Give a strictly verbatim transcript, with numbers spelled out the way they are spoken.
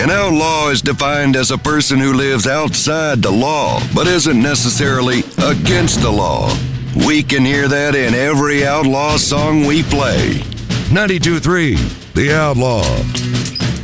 An outlaw is defined as a person who lives outside the law, but isn't necessarily against the law. We can hear that in every outlaw song we play. ninety-two point three The Outlaw.